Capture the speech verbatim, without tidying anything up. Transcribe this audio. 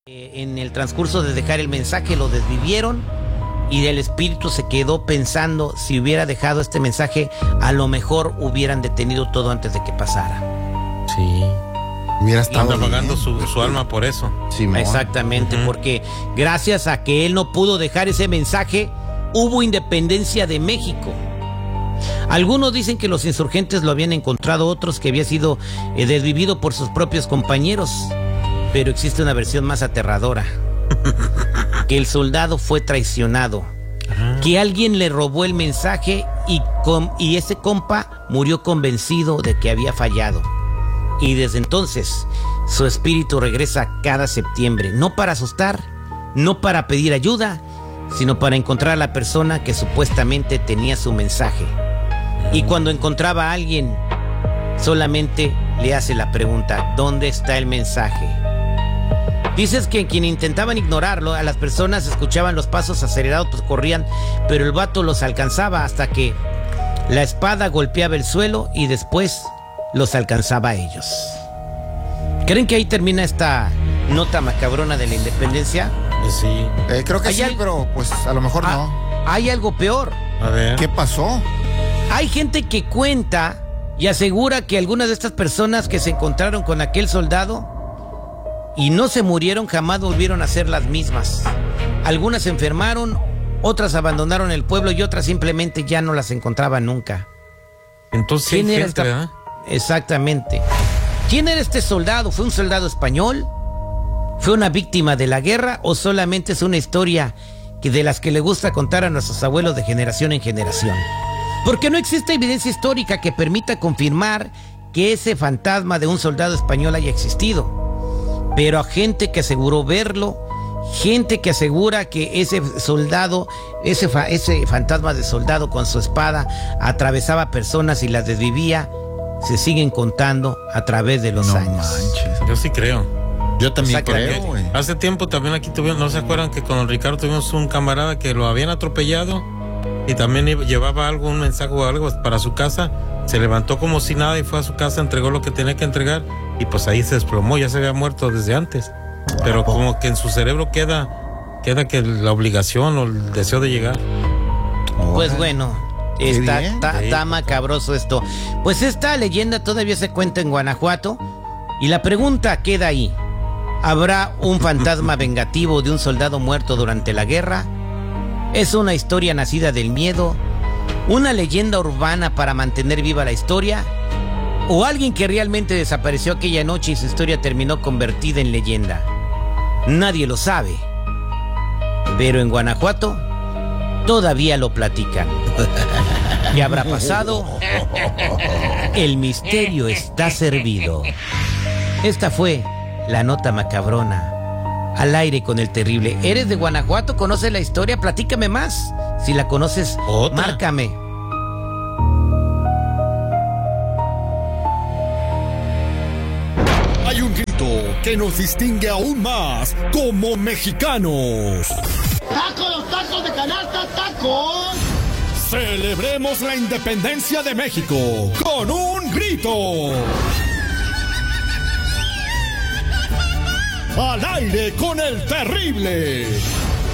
En el transcurso de dejar el mensaje lo desvivieron y el espíritu se quedó pensando, si hubiera dejado este mensaje, a lo mejor hubieran detenido todo antes de que pasara. Sí. Hubiera estado Anda pagando su, su alma por eso. Sí, exactamente, uh-huh. Porque gracias a que él no pudo dejar ese mensaje, hubo independencia de México. Algunos dicen que los insurgentes lo habían encontrado, otros que había sido eh, desvivido por sus propios compañeros. Pero existe una versión más aterradora, que el soldado fue traicionado, ajá, que alguien le robó el mensaje y, com, y ese compa murió convencido de que había fallado. Y desde entonces su espíritu regresa cada septiembre, no para asustar, no para pedir ayuda, sino para encontrar a la persona que supuestamente tenía su mensaje. Y cuando encontraba a alguien, solamente le hace la pregunta: ¿dónde está el mensaje? Dices que quien intentaban ignorarlo, a las personas escuchaban los pasos acelerados, pues corrían, pero el vato los alcanzaba hasta que la espada golpeaba el suelo y después los alcanzaba a ellos. ¿Creen que ahí termina esta nota macabrona de la independencia? Sí. Eh, creo que sí, al... pero pues a lo mejor ah, no. Hay algo peor. A ver. ¿Qué pasó? Hay gente que cuenta y asegura que algunas de estas personas que se encontraron con aquel soldado y no se murieron, jamás volvieron a ser las mismas. Algunas se enfermaron, otras abandonaron el pueblo y otras simplemente ya no las encontraban nunca. Entonces, ¿quién era gente, esta... ¿eh? Exactamente. ¿Quién era este soldado? ¿Fue un soldado español? ¿Fue una víctima de la guerra? ¿O solamente es una historia que de las que le gusta contar a nuestros abuelos de generación en generación? Porque no existe evidencia histórica que permita confirmar que ese fantasma de un soldado español haya existido. Pero a gente que aseguró verlo, gente que asegura que ese soldado, ese, fa, ese fantasma de soldado con su espada atravesaba personas y las desvivía, se siguen contando a través de los no años. Manches. Yo sí creo. Yo también creo, güey. Hace tiempo también aquí tuvimos, ¿no se acuerdan que con Ricardo tuvimos un camarada que lo habían atropellado y también llevaba algo, un mensaje o algo para su casa? Se levantó como si nada y fue a su casa, entregó lo que tenía que entregar y pues ahí se desplomó, ya se había muerto desde antes. Pero como que en su cerebro queda, queda que la obligación o el deseo de llegar. Pues bueno, está, está, está macabroso esto. Pues esta leyenda todavía se cuenta en Guanajuato y la pregunta queda ahí: ¿habrá un fantasma vengativo de un soldado muerto durante la guerra? ¿Es una historia nacida del miedo? ¿Una leyenda urbana para mantener viva la historia? ¿O alguien que realmente desapareció aquella noche y su historia terminó convertida en leyenda? Nadie lo sabe. Pero en Guanajuato todavía lo platican. ¿Qué habrá pasado? El misterio está servido. Esta fue la nota macabrona. Al aire con el terrible. ¿Eres de Guanajuato? ¿Conoces la historia? Platícame más. Si la conoces, ¿otra? Márcame. Hay un grito que nos distingue aún más como mexicanos. ¡Tacos, tacos de canasta, tacos! Celebremos la independencia de México con un grito. Al aire con el terrible.